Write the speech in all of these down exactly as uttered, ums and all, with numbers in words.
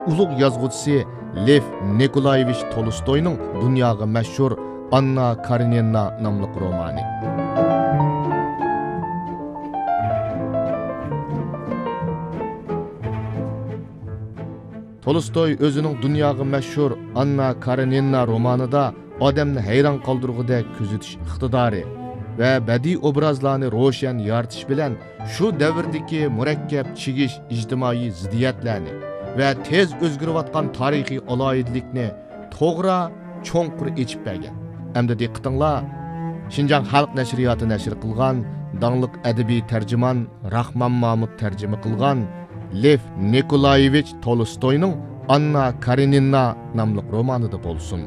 ulug' yozuvchisi Lev Nikolayevich Tolstoyning dunyoga mashhur Anna Karenina nomli romani. Tolstoy o'zining dunyoga mashhur Anna Karenina romanida odamni hayron qoldirgudek kuzatish iqtidori va badiiy obrazlarni ro'shan yoritish bilan shu davrdagi murakkab chigish ijtimoiy ziddiyatlarni va tez o'zgarayotgan tarixiy aloyidlikni to'g'ri cho'nqur echib bergan. Hamda diqqatinglar, Xinjiang xalq nashriyoti nashr qilgan dangliq adabiy tarjimon Rahmon Mahmud tarjima qilgan Lev Nikolayevich Tolstoyning Anna Karenina nomli romanida bo'lsin.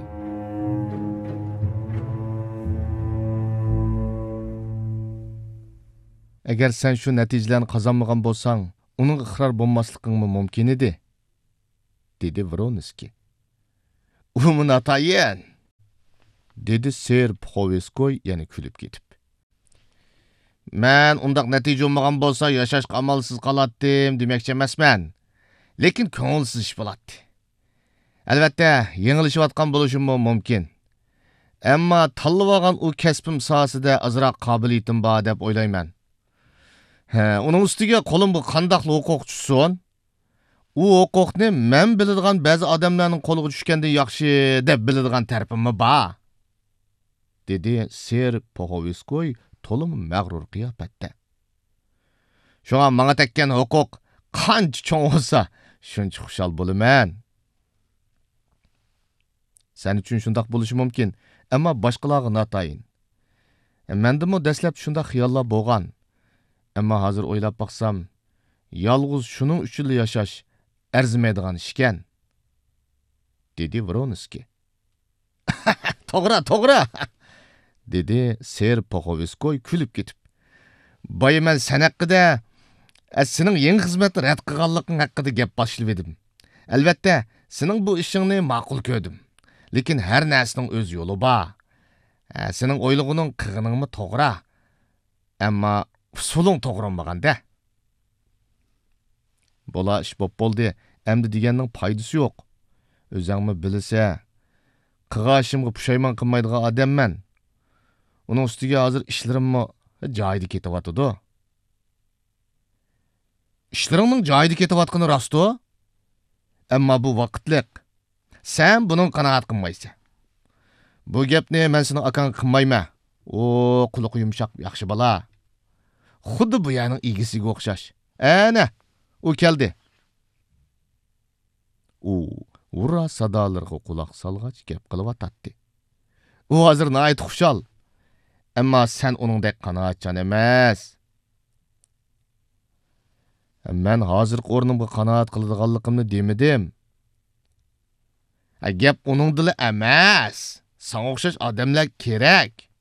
Agar sen shu natijalarni qozonmagan bo'lsang, uning iqror bo'lmasliging mumkin edi, dedi Vronsky. U munatayin, dedi Ser Pxoveskoy yana kulib ketib. Men undaq natija olmagan bo'lsa, yashashga amalsiz qolatdim demoqchi emasman. Lekin ko'ngilsiz ish bo'ladi. Albatta, yengilishayotgan bo'lishim mumkin. Ammo tanlab olgan u kasbim sohasida azroq qobiliyatim bor deb o'ylayman. Ha, uning ustiga qo'limga qandaqli huquq tushsin? U huquqni men biladigan ba'zi odamlarning qo'liga tushganda yaxshi deb biladigan tarafim bor, dedi Ser Pxoveskoy to'lim mag'rur qiyofatda. Shunga menga tekkan huquq qancha cho'ng bo'lsa, shuncha xushal bo'laman. Sen uchun shundoq bo'lishi mumkin, ammo boshqalarga notayin. Mendimi dastlab shundoq xiyollar bo'lgan. Ammo hozir o'ylab baqsam, yolg'iz shuning uchun yashash arzimaydigan ishkan, dedi Vronsky. To'g'ri, to'g'ri, dedi Ser Pxoveskoy kulib ketib. Boya men sen haqida, sening yangi xizmatni rad qilganliging haqida gap boshlab edim. Albatta, sening bu ishingni ma'qul ko'rdim. Lekin har narsaning o'z yo'li bor. Sening o'ylig'ining qig'iningmi to'g'ri, ammo usuling to'g'ri bo'lmaganda. Bola ish bo'p bo'ldi, endi deganning foydasi yo'q. O'zingmi bilsa, qilg'ashimga pushaymon qilmaydigan odamman. Uning ustiga hozir ishlarimmi joyida ketyapti. Ishlaringning joyida ketyaptigini rost-ku? Ammo bu vaqtliq. Sen buning qanoat qilmaysan. Bu gapni men seni akang qilmayman. O, quliq yumshoq yaxshi bola. Xuddi bu yerning egisiga o'xshash. Ana, u keldi. U ura sadolarga quloq solg'ach gap qilyotdi. U hozir nihoyat xushal. Ammo sen uningdek qanoatchan emas. Men hozirgi o'rnimga qanoat qiladiganligimni demadim. Gap uning dili emas. Sana o'xshash odamlar kerak.